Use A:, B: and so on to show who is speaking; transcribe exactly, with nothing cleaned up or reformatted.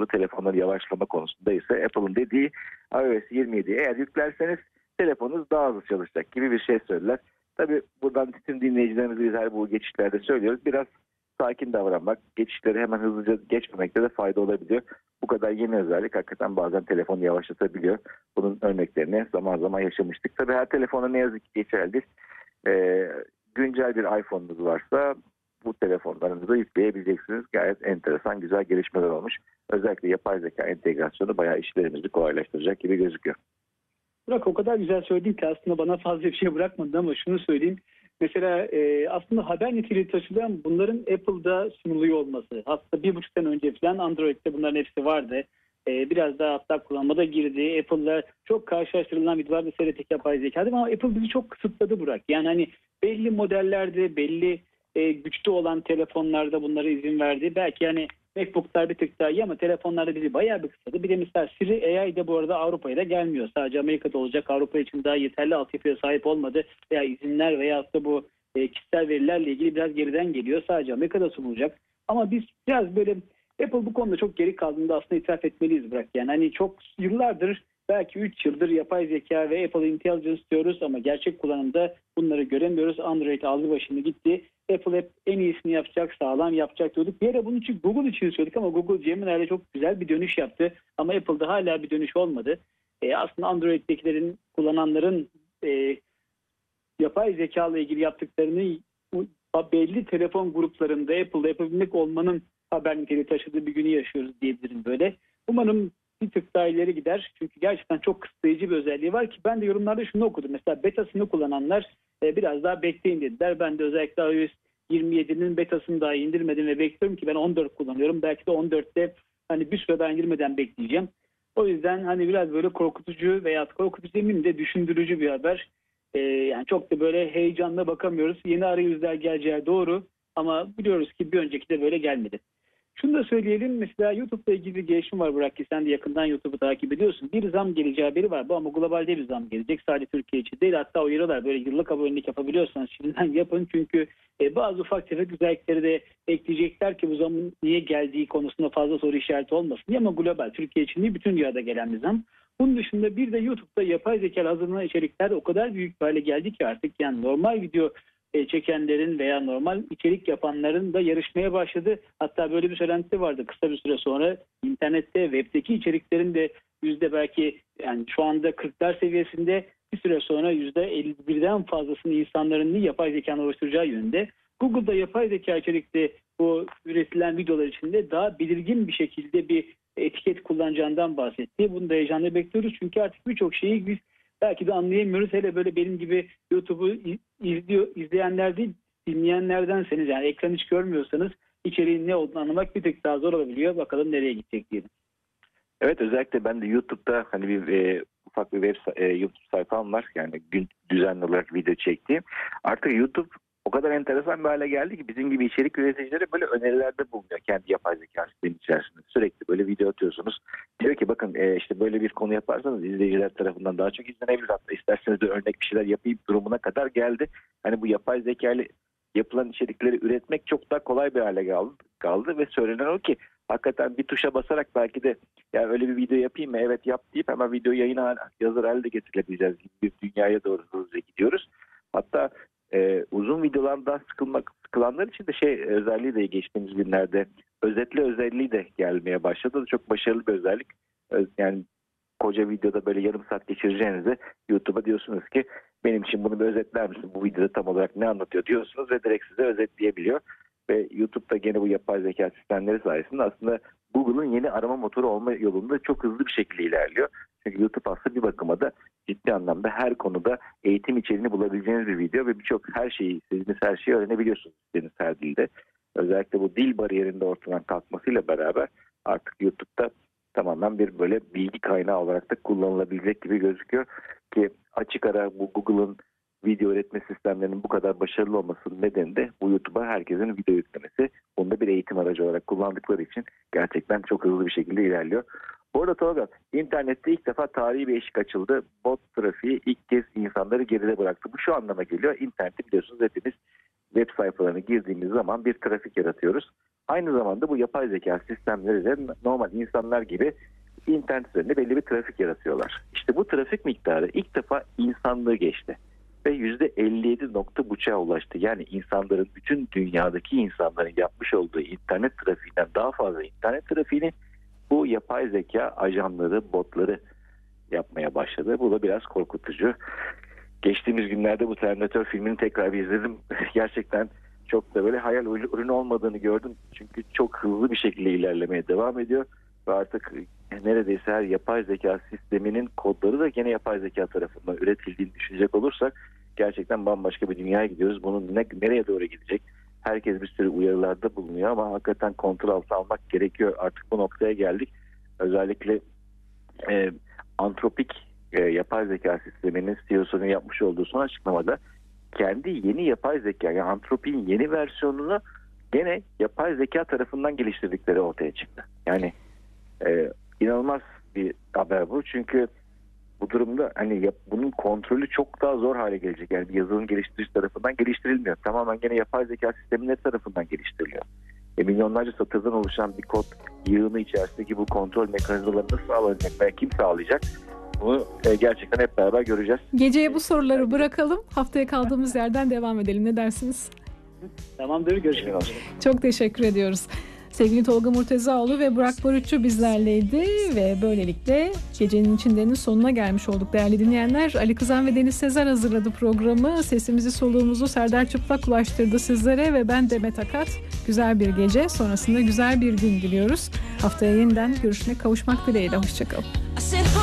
A: akıllı telefonları yavaşlama konusunda ise Apple'ın dediği iOS yirmi yediyi eğer yüklerseniz telefonunuz daha hızlı çalışacak gibi bir şey söylediler. Tabii buradan bütün dinleyicilerimize biz her bu geçişlerde söylüyoruz. Biraz sakin davranmak, geçişleri hemen hızlıca geçmemekte de fayda olabiliyor. Bu kadar yeni özellik hakikaten bazen telefonu yavaşlatabiliyor. Bunun örneklerini zaman zaman yaşamıştık. Tabii her telefona ne yazık ki geçerli değil. Ee, güncel bir iPhone'unuz varsa bu telefonlarınızı yükleyebileceksiniz. Gayet enteresan, güzel gelişmeler olmuş. Özellikle yapay zeka entegrasyonu bayağı işlerimizi kolaylaştıracak gibi gözüküyor.
B: Burak o kadar güzel söyledin ki aslında bana fazla bir şey bırakmadı ama şunu söyleyeyim. Mesela e, aslında haber niteliği taşıyan bunların Apple'da sunuluyor olması. Hatta bir buçuk sene önce falan Android'de bunların hepsi vardı. E, biraz daha hatta kullanmada girdi. Apple'la çok karşılaştırılan videolarda seyrettik yapay zeka. Ama Apple bizi çok kısıtladı Burak. Yani hani belli modellerde, belli e, güçlü olan telefonlarda bunlara izin verdi. Belki yani MacBook'lar bir tık daha iyi ama telefonlarda bizi bayağı bir kısıtladı. Bir de mesela Siri A I de bu arada Avrupa'ya da gelmiyor. Sadece Amerika'da olacak. Avrupa için daha yeterli altyapıya sahip olmadı. Veya izinler veya da bu e, kişisel verilerle ilgili biraz geriden geliyor. Sadece Amerika'da sunulacak. Ama biz biraz böyle Apple bu konuda çok geri kaldığında aslında itiraf etmeliyiz Burak. Yani hani çok yıllardır belki üç yıldır yapay zeka ve Apple Intelligence diyoruz ama gerçek kullanımda bunları göremiyoruz. Android aldı başını gitti. Apple hep en iyisini yapacak, sağlam yapacak diyorduk. Bir ara bunun için Google için söyledik ama Google Gemini'yle çok güzel bir dönüş yaptı. Ama Apple'da hala bir dönüş olmadı. E, aslında Android'dekilerin, kullananların e, yapay zeka ile ilgili yaptıklarını belli telefon gruplarında Apple'da yapabilmek olmanın haber niteliği taşıdığı bir günü yaşıyoruz diyebilirim böyle. Umarım bir tık daha ileri gider. Çünkü gerçekten çok kısıtlayıcı bir özelliği var ki ben de yorumlarda şunu okudum. Mesela betasını kullananlar e, biraz daha bekleyin dediler. Ben de özellikle iOS yirmi yedinin betasını daha indirmedim ve bekliyorum ki ben on dört kullanıyorum. Belki de on dörtte hani bir süre daha indirmeden bekleyeceğim. O yüzden hani biraz böyle korkutucu veya korkutucu demeyeyim de düşündürücü bir haber. E, yani çok da böyle heyecanla bakamıyoruz. Yeni arayüzler geleceği doğru ama biliyoruz ki bir önceki de böyle gelmedi. Şunu da söyleyelim, mesela YouTube'la ilgili bir gelişme var Burak ki sen de yakından YouTube'u takip ediyorsun. Bir zam geleceği haberi var bu ama globalde bir zam gelecek. Sadece Türkiye için değil, hatta uyarıyorlar böyle yıllık abonelik yapabiliyorsanız şimdiden yapın. Çünkü e, bazı ufak tefek özellikleri de ekleyecekler ki bu zamın niye geldiği konusunda fazla soru işareti olmasın diye ama global, Türkiye için değil bütün dünyada gelen bir zam. Bunun dışında bir de YouTube'da yapay zeka hazırlanan içerikler o kadar büyük bir hale geldi ki artık yani normal video çekenlerin veya normal içerik yapanların da yarışmaya başladı. Hatta böyle bir söylenti vardı kısa bir süre sonra internette webdeki içeriklerin de yüzde belki yani şu anda kırklar seviyesinde bir süre sonra yüzde elli birden fazlasını insanların yapay zekanın oluşturacağı yönünde. Google'da yapay zeka içerikli bu üretilen videolar içinde daha belirgin bir şekilde bir etiket kullanacağından bahsetti. Bunu da heyecanla bekliyoruz çünkü artık birçok şeyi biz belki de anlayamıyoruz. Hele böyle benim gibi YouTube'u izliyor, izleyenler değil, dinleyenlerdenseniz yani ekran hiç görmüyorsanız içeriğin ne olduğunu anlamak bir tık daha zor olabiliyor. Bakalım nereye gidecek diyelim.
A: Evet, özellikle ben de YouTube'da hani bir e, ufak bir web e, YouTube sayfam var. Yani gün düzenli olarak video çektiğim. Artık YouTube o kadar enteresan bir hale geldi ki bizim gibi içerik üreticileri böyle önerilerde bulunuyor kendi yapay zeka sistemi içerisinde. Sürekli böyle video atıyorsunuz. Diyor ki bakın e, işte böyle bir konu yaparsanız izleyiciler tarafından daha çok izlenebilir. Hatta isterseniz de örnek bir şeyler yapayım durumuna kadar geldi. Hani bu yapay zeka ile yapılan içerikleri üretmek çok daha kolay bir hale kaldı, kaldı ve söylenen o ki hakikaten bir tuşa basarak belki de ya öyle bir video yapayım mı? Evet yap deyip hemen video yayına yazar halde getirebileceğiz gibi bir dünyaya doğru hızlıca gidiyoruz. Hatta e, uzun videolardan sıkılmak sıkılanlar için de şey özelliği de geçtiğimiz günlerde özetle özelliği de gelmeye başladı. Çok başarılı bir özellik. Yani koca videoda böyle yarım saat geçireceğinize YouTube'a diyorsunuz ki benim için bunu bir özetler misin? Bu videoda tam olarak ne anlatıyor diyorsunuz ve direkt size özetleyebiliyor. Ve YouTube'da gene bu yapay zeka sistemleri sayesinde aslında Google'ın yeni arama motoru olma yolunda çok hızlı bir şekilde ilerliyor. Çünkü YouTube aslında bir bakıma da ciddi anlamda her konuda eğitim içeriğini bulabileceğiniz bir video ve birçok her şeyi, istediğiniz her şeyi öğrenebiliyorsunuz istediğiniz her dilde. Özellikle bu dil bariyerinde ortadan kalkmasıyla beraber artık YouTube'da tamamen bir böyle bilgi kaynağı olarak da kullanılabilecek gibi gözüküyor ki açık ara bu Google'ın video üretme sistemlerinin bu kadar başarılı olmasının nedeni de bu YouTube'a herkesin video yüklemesi. Bunu da bir eğitim aracı olarak kullandıkları için gerçekten çok hızlı bir şekilde ilerliyor. Bu arada Tolga, internette ilk defa tarihi bir eşik açıldı. Bot trafiği ilk kez insanları geride bıraktı. Bu şu anlama geliyor. İnternette biliyorsunuz hepimiz web sayfalarına girdiğimiz zaman bir trafik yaratıyoruz. Aynı zamanda bu yapay zeka sistemleri de normal insanlar gibi internet üzerinde belli bir trafik yaratıyorlar. İşte bu trafik miktarı ilk defa insanlığı geçti ve yüzde elli yedi nokta buçuğa ulaştı. Yani insanların, bütün dünyadaki insanların yapmış olduğu internet trafiğinden daha fazla internet trafiğini bu yapay zeka ajanları, botları yapmaya başladı. Bu da biraz korkutucu. Geçtiğimiz günlerde bu Terminator filmini tekrar bir izledim. Gerçekten çok da böyle hayal ürünü olmadığını gördüm. Çünkü çok hızlı bir şekilde ilerlemeye devam ediyor. Ve artık neredeyse her yapay zeka sisteminin kodları da gene yapay zeka tarafından üretildiğini düşünecek olursak gerçekten bambaşka bir dünyaya gidiyoruz. Bunun ne, nereye doğru gidecek? Herkes bir sürü uyarılarda bulunuyor ama hakikaten kontrol altına almak gerekiyor. Artık bu noktaya geldik. Özellikle e, Antropik e, yapay zeka sisteminin C E O'sunun yapmış olduğu son açıklamada kendi yeni yapay zeka, yani Antropik'in yeni versiyonunu gene yapay zeka tarafından geliştirdikleri ortaya çıktı. Yani e, inanılmaz bir haber bu. Çünkü bu durumda hani yap, bunun kontrolü çok daha zor hale gelecek. Yani bir yazılım geliştirici tarafından geliştirilmiyor. Tamamen gene yapay zeka sistemleri tarafından geliştiriliyor. E, milyonlarca satırdan oluşan bir kod yığını içerisindeki bu kontrol mekanizmaları nasıl sağlanacak veya kim sağlayacak? Bunu e, gerçekten hep beraber göreceğiz.
C: Geceye bu soruları bırakalım. Haftaya kaldığımız yerden devam edelim. Ne dersiniz?
B: Tamamdır. Görüşmek üzere.
C: Çok teşekkür ediyoruz. Sevgili Tolga Murtezaoğlu ve Burak Barutçu bizlerleydi ve böylelikle gecenin içindenin sonuna gelmiş olduk değerli dinleyenler. Ali Kızan ve Deniz Sezer hazırladı programı. Sesimizi soluğumuzu Serdar Çıplak ulaştırdı sizlere ve ben Demet Akat. Güzel bir gece, sonrasında güzel bir gün diliyoruz. Haftaya yeniden görüşmek, kavuşmak dileğiyle. Hoşçakalın.